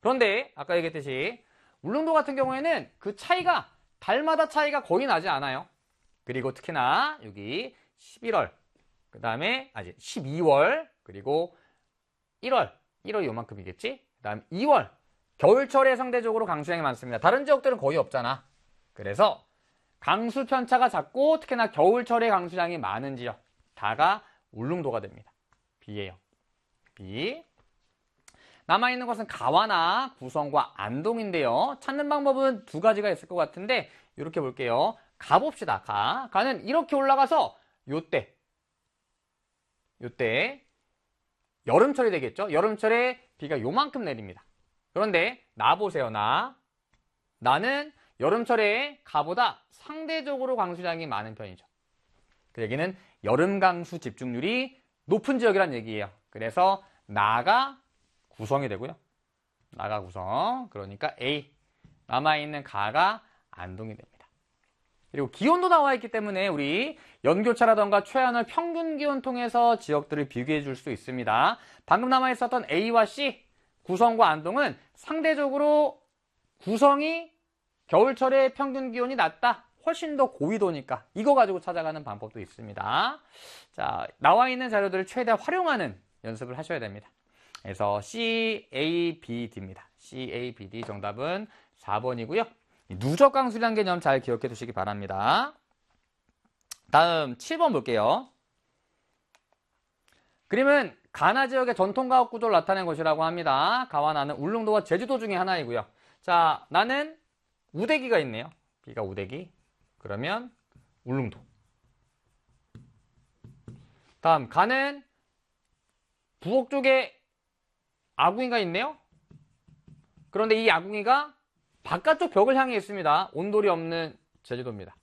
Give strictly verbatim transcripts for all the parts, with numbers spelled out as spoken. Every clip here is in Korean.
그런데 아까 얘기했듯이 울릉도 같은 경우에는 그 차이가 달마다 차이가 거의 나지 않아요. 그리고 특히나 여기 십일월, 그 다음에 아직 십이월, 그리고 일월, 일월이 요만큼이겠지? 그 다음 이월, 겨울철에 상대적으로 강수량이 많습니다. 다른 지역들은 거의 없잖아. 그래서 강수 편차가 작고 특히나 겨울철에 강수량이 많은 지역, 다가 울릉도가 됩니다. B예요. B. 남아있는 것은 가와나 구성과 안동인데요. 찾는 방법은 두 가지가 있을 것 같은데 이렇게 볼게요. 가봅시다. 가. 가는 이렇게 올라가서 요때 요때 여름철이 되겠죠. 여름철에 비가 요만큼 내립니다. 그런데 나 보세요. 나. 나는 여름철에 가보다 상대적으로 강수량이 많은 편이죠. 그 얘기는 여름 강수 집중률이 높은 지역이란 얘기예요. 그래서 나가 구성이 되고요. 나가 구성. 그러니까 A. 남아있는 가가 안동이 됩니다. 그리고 기온도 나와 있기 때문에 우리 연교차라던가 최하늘 평균 기온 통해서 지역들을 비교해 줄 수 있습니다. 방금 남아있었던 A와 C, 구성과 안동은 상대적으로 구성이 겨울철에 평균 기온이 낮다. 훨씬 더 고위도니까 이거 가지고 찾아가는 방법도 있습니다. 자, 나와 있는 자료들을 최대한 활용하는 연습을 하셔야 됩니다. 그래서 C, A, B, D입니다. C, A, B, D 정답은 사 번이고요. 누적 강수량 개념 잘 기억해 두시기 바랍니다. 다음 칠 번 볼게요. 그림은 가나 지역의 전통가옥 구조를 나타낸 것이라고 합니다. 가와 나는 울릉도와 제주도 중에 하나이고요. 자, 나는 우대기가 있네요. B가 우대기. 그러면 울릉도. 다음 가는 부엌 쪽에 아궁이가 있네요. 그런데 이 아궁이가 바깥쪽 벽을 향해 있습니다. 온돌이 없는 제주도입니다.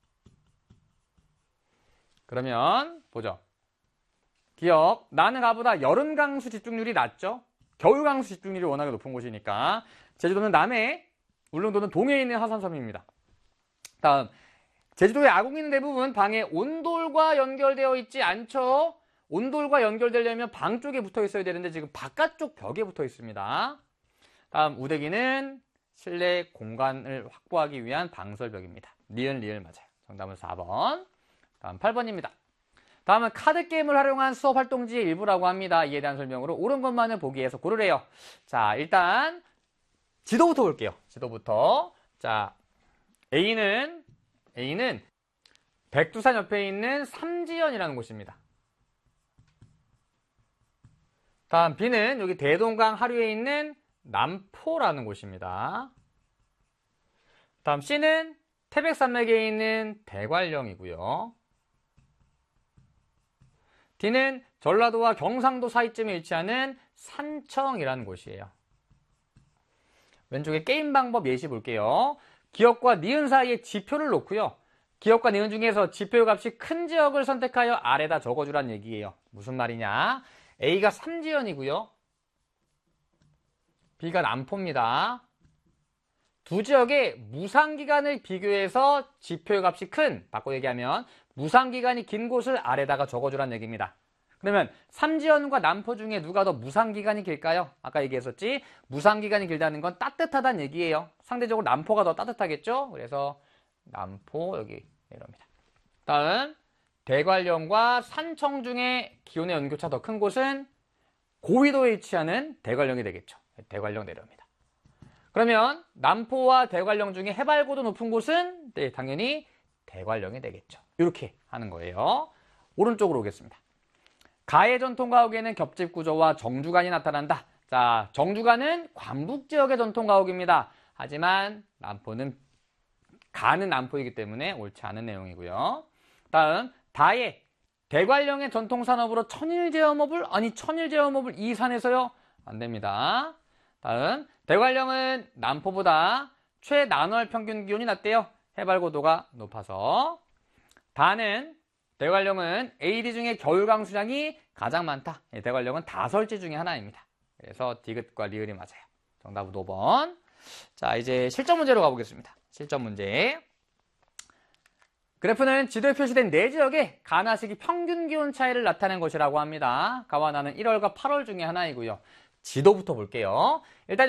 그러면 보죠. 기억. 나는 가보다 여름 강수 집중률이 낮죠. 겨울 강수 집중률이 워낙에 높은 곳이니까. 제주도는 남해, 울릉도는 동해에 있는 하산섬입니다. 다음. 제주도의 아궁이는 대부분 방에 온돌과 연결되어 있지 않죠. 온돌과 연결되려면 방 쪽에 붙어 있어야 되는데 지금 바깥쪽 벽에 붙어 있습니다. 다음 우대기는 실내 공간을 확보하기 위한 방설벽입니다. 리을 리을 맞아요. 정답은 사 번. 다음 팔 번입니다. 다음은 카드게임을 활용한 수업 활동지의 일부라고 합니다. 이에 대한 설명으로 옳은 것만을 보기에서 고르래요. 자, 일단 지도부터 볼게요. 지도부터. 자, A는 A는 백두산 옆에 있는 삼지연이라는 곳입니다. 다음 B는 여기 대동강 하류에 있는 남포라는 곳입니다. 다음 C는 태백산맥에 있는 대관령이고요. D는 전라도와 경상도 사이쯤에 위치하는 산청이라는 곳이에요. 왼쪽에 게임 방법 예시 볼게요. 기역과 니은 사이에 지표를 놓고요. 기역과 니은 중에서 지표 값이 큰 지역을 선택하여 아래다 적어주란 얘기예요. 무슨 말이냐? A가 삼지연이고요. B가 남포입니다. 두 지역의 무상기간을 비교해서 지표 값이 큰, 바꿔 얘기하면 무상기간이 긴 곳을 아래다가 적어주란 얘기입니다. 그러면 삼지연과 남포 중에 누가 더 무상기간이 길까요? 아까 얘기했었지? 무상기간이 길다는 건 따뜻하다는 얘기예요. 상대적으로 남포가 더 따뜻하겠죠? 그래서 남포 여기 이럽니다. 다음 대관령과 산청 중에 기온의 연교차 더 큰 곳은 고위도에 위치하는 대관령이 되겠죠. 대관령 내려옵니다. 그러면 남포와 대관령 중에 해발고도 높은 곳은 네, 당연히 대관령이 되겠죠. 이렇게 하는 거예요. 오른쪽으로 오겠습니다. 가해 전통가옥에는 겹집 구조와 정주간이 나타난다. 자, 정주간은 관북 지역의 전통가옥입니다. 하지만 남포는 가는 남포이기 때문에 옳지 않은 내용이고요. 다음 다해 대관령의 전통산업으로 천일제어업을 아니 천일제어업을 이 산에서요? 안 됩니다. 다음 대관령은 남포보다 최난월 평균 기온이 낮대요. 해발고도가 높아서. 다는 대관령은 에이 디 중에 겨울 강수량이 가장 많다. 대관령은 다설지 중에 하나입니다. 그래서 디귿과 리을이 맞아요. 정답은 오 번. 자, 이제 실전 문제로 가보겠습니다. 실전 문제. 그래프는 지도에 표시된 네 지역의 가나 시기 평균 기온 차이를 나타낸 것이라고 합니다. 가와 나는 일월과 팔월 중에 하나이고요. 지도부터 볼게요. 일단